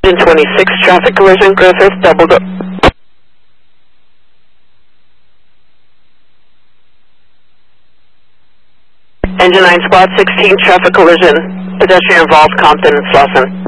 26, traffic collision, Griffith, double go. Engine 9, squad 16, traffic collision, pedestrian involved, Compton, Slauson.